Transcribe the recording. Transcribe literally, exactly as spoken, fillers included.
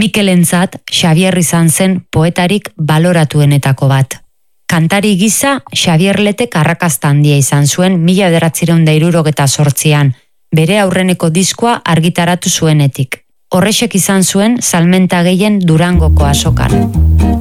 Mikelentzat Xabier izan zen poetarik baloratuenetako bat. Kantari gisa Xabier Letek arrakasta handia izan zuen mila bederatziehun eta hirurogeta zortzian, bere aurreneko diskoa argitaratu zuenetik. Horrexek izan zuen salmenta gehien Durangoko azokan.